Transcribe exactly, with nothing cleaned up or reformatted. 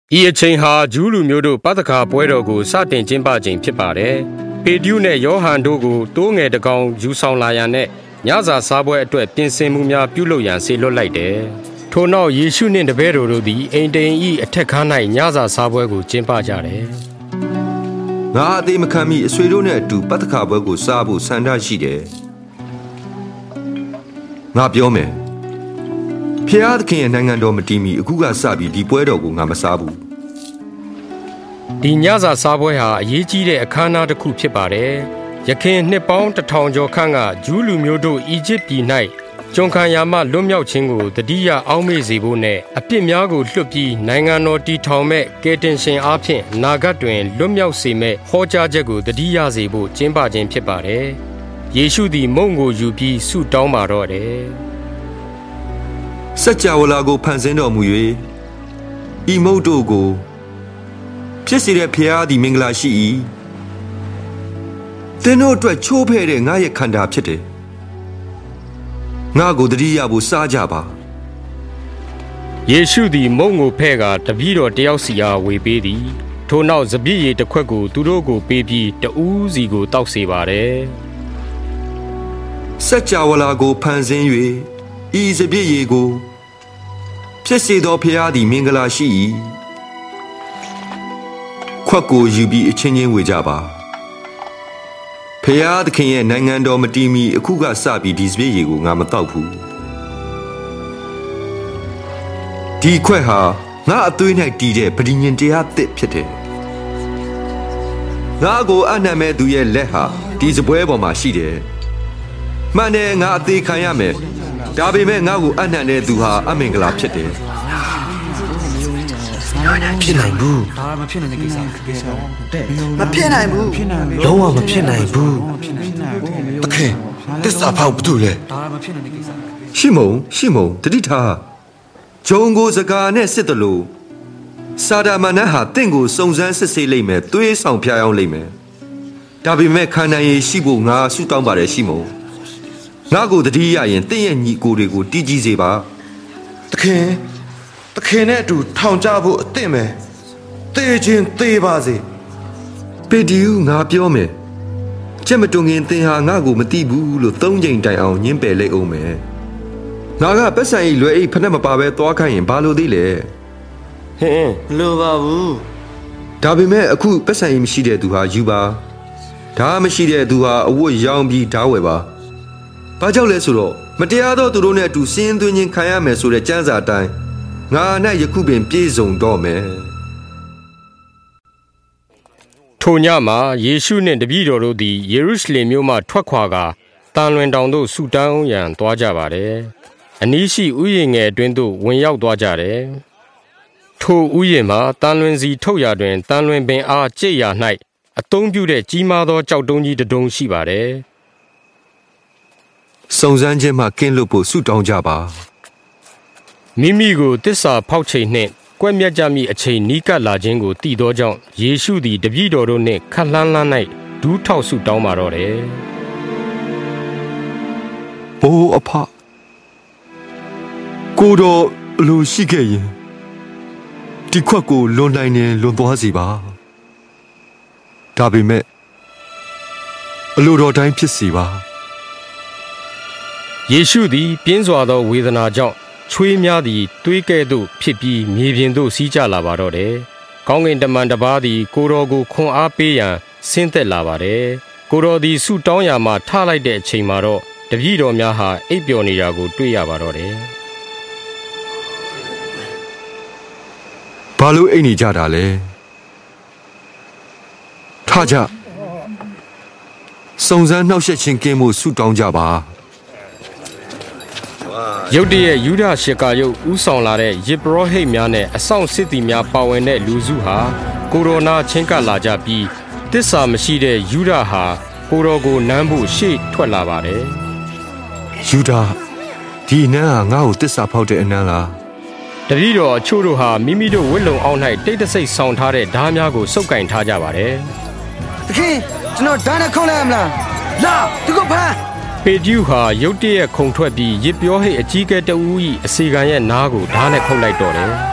ဤအချိန်ဟာဂျူးလူမျိုးတို့ပသခါပွဲတော်ကိုစတင်ကျင်းပခြင်းဖြစ်ပါတယ်။ပေတရုနဲ့ယောဟန်တို့ကိုတိုးငယ်တကောင်ယူဆောင်လာရန်နဲ့ညစာစားပွဲအတွက်ပြင်ဆင်မှုများပြုလုပ်ရန်ဆေလွတ်လိုက်တယ်။ထို့နောက်ယေရှုနှင့်တပည့်တော်တို့သည်အိမ်တိန်၏အထက်ခန်း၌ညစာစားပွဲကိုကျင်းပကြတယ်။ငါအသေးမခံမီအဆွေတို့နဲ့အတူပသခါပွဲကိုစားဖို့ဆန္ဒရှိတယ်။ငါပြောမယ်။ဖျားသခင်ရဲ့နိုင်ငံတော်မတည်မီအခုကစပြီးဒီပွဲတော်ကိုငါမစားဘူးဒီညစာစားပွဲဟာအရေးကြီးတဲ့အခမ်းအနားတစ်ခုဖြစ်ပါတယ်ရခင်နှစ်ပေါင်းတစ်ထောင်ကျော်ခန့်ကဂျူးလူမျိုးတို့အီဂျစ်ပြည်၌ကျွန်ခံရာမှလွတ်မြောက်ခြင်းကိုတတိယအောက်မေ့စေဖို့နဲ့အပြစ်များကိုလွှတ်ပြီးနိုင်ငံတော်တည်ထောင်မဲ့ကယ်တင်ရှင်အားဖြင့်နာဂတ်တွင်လွတ်မြောက်စေမဲ့ဟောကြားချက်ကိုတတိယစေဖို့ကျင်းပခြင်းဖြစ်ပါတယ်ယေရှုသည်မုန့်ကိုယူပြီးဆုတောင်းပါတော့တယ်စัจ java လာကိုဖန်ဆင်းတော်မူ၍ဤမုတ်တို့ကိုဖြစ်စေတဲ့ဖျားသည်မင်္ဂလာရှိ၏သင်တို့အတွက်ချိုးဖဲ့တဲ့ငါရဲ့ခန္ဓာဖြစ်တယ်ငါကိုတတိယဖို့စားကြပါယေရှုသည်မုန့်ကိုဖဲ့ကတပည့်တော်တယောက်စီအားဝေပေးသည်ထို့နောက်စပြည့်ရည်တစ်ခွက်ကိုသူတို့ကိုပေးပြီးတဦးစီကိုတောက်စေပါတယ်စัจ java လာကိုဖန်ဆင်း၍ဤစပြည့်ရည်ကိုဖြစ်စေသောဖျားသည်မင်္ဂလာရှိ၏ခွက်ကိုယူပြီးအချင်းချင်းဝေကြပါဖျားသခင်ရဲ့နိုင်ငံတော်မတည်မီအခုကစပြီးဒီစပြည့်ရည်ကိုငါမတောက်ဘူးဒီခွက်ဟာငါအသွေး၌တည်တဲ့ပဋိညာဉ်တရားသစ်ဖြစ်တယ်ငါကိုအနံ့မဲ့သူရဲ့လက်ဟာဒီစပွဲပေါ်မှာရှိတယ်မှန်တယ်ငါအသေးခံရမယ်ဒါပေမဲ့ငါ့ကိုအနှံ့တဲ့သူဟာအမင်္ဂလာဖြစ်တယ်ဖြစ်နိုင်ဘူးဒါမဖြစ်နိုင်တဲ့ကိစ္စတဲ့မဖြစ်နိုင်ဘူးလုံးဝမဖြစ်နိုင်ဘူးတခင်တစ္ဆာဖောက်ဘာလို့လဲဒါမဖြစ်နိုင်တဲ့ကိစ္စရှိမုံရှိမုံတတိထားဂျုံကိုစကားနဲ့စစ်တယ်လို့စာဒမနတ်ဟာတင့်ကိုစုံစမ်းစစ်ဆေးလိမ့်မယ်သွေးဆောင်ဖျားအောင်လိမ့်မယ်ဒါပေမဲ့ခန္ဓာရည်ရှိဖို့ငါဆုတောင်းပါတယ်ရှိမုံငါကိုတတိယရင်တင့်ရဲ့ညီကိုတွေကိုတီးကြည့်စေပါတခင်တခင်နဲ့အတူထောင်ကြဖို့အသင့်မယ်သေခြင်းသေပါစေပေဒီယူငါပြောမယ်ကြက်မတွင်ခင်သင်ဟာငါကိုမသိဘူးလို့သုံးချိန်တိုင်အောင်ညှင်းပယ်လိုက်အောင်မယ်ငါကပတ်စံဤလွယ်အိတ်ဖက်နဲ့မပါပဲသွားခိုင်းရင်ဘာလို့သေးလဲဟင်းလိုပါဘူးဒါပေမဲ့အခုပတ်စံဤမရှိတဲ့သူဟာယူပါဒါမရှိတဲ့သူဟာအဝတ်ရောင်းပြီးဓာဝယ်ပါဘာကြောင့်လဲဆိုတော့မတရားသောသူတို့နဲ့အတူစင်းသွင်းခြင်းခံရမယ်ဆိုတဲ့ကျမ်းစာအတိုင်းငါ၌ယခုပင်ပြည့်စုံတော့မယ်ထိုညမှာယေရှုနှင့်တပည့်တော်တို့သည်ယေရုရှလင်မြို့မှထွက်ခွာကာတန်လွင်တောင်သို့ဆုတောင်းရန်သွားကြပါတယ်အနီးရှိဥယျာဉ်ငယ်အတွင်းသို့ဝင်ရောက်သွားကြတယ်ထိုဥယျာဉ်မှာတန်လွင်စီထုတ်ရာတွင်တန်လွင်ပင်အားကျိတ်ရာ၌အသုံးပြုတဲ့ကြီးမားသောကြောက်တုံးကြီးတစ်တုံးရှိပါတယ်စုံစမ်းခြင်းမှကင်းလွတ်ဖို့ဆုတောင်းကြပါမိမိကိုတစ္ဆာဖောက်ချိန်နှင့်ကွက်မြတ်ကြမိအချိန်နီးကပ်လာခြင်းကိုသိသောကြောင့်ယေရှုသည်တပည့်တော်တို့နှင့်ခက်လှမ်းလှမ်း၌ဒူးထောက်ဆုတောင်းပါတော့တယ်ဘိုးအဖကိုတော်လူရှိခဲ့ရင်ဒီခွက်ကိုလွန်နိုင်ရင်လွန်သွားစီပါဒါပေမဲ့အလိုတော်တိုင်းဖြစ်စီပါယေရှုသည်ပြင်းစွာသောဝေဒနာကြောင့်ချွေးများသည်သွေးကဲ့သို့ဖြစ်ပြီးမြေပြင်သို့စီးကျလာပါတော့တယ်။ကောင်းကင်တမန်တစ်ပါးသည်ကိုတော်ကိုခွန်အားပေးရန်ဆင်းသက်လာပါတယ်။ကိုတော်သည်ဆုတောင်းရာမှထလိုက်တဲ့အချိန်မှာတော့တပည့်တော်များဟာအိပ်ပျော်နေတာကိုတွေ့ရပါတော့တယ်။ဘာလို့အိပ်နေကြတာလဲ။ထကြ။စုံစမ်းနှောက်ယှက်ခြင်းကင်းမှုဆုတောင်းကြပါ။ရုတ်တရက်ယူဒရှကာယုတ်ဥဆောင်လာတဲ့ယေဘရဟိတ်များနဲ့အဆောင်စစ်သည်များပါဝင်တဲ့လူစုဟာကိုရိုနာချင်းကပ်လာကြပြီးတစ္ဆာမရှိတဲ့ယူဒဟာကိုတော်ကိုနမ်းဖို့ရှေ့ထွက်လာပါတယ်ယူဒဒီနန်းဟာငါ့ကိုတစ္ဆာဖောက်တဲ့အနန်းလားတပည့်တော်အချို့တို့ဟာမိမိတို့ဝတ်လုံအောက်၌တိတ်တဆိတ်ဆောင်ထားတဲ့ဓားများကိုစုပ်ကင်ထားကြပါတယ်တခင်ကျွန်တော်ဓာတ်နဲ့ခုံးလိုက်မလားလာဒီကိုဖမ်းပေတရုဟာရုတ်တရက်ခုန်ထွက်ပြီးရစ်ပြောဟိတ်အကြီးကဲတဦး၏အစီကံရဲ့နားကိုဓာတ်နဲ့ခုတ်လိုက်တော့တယ်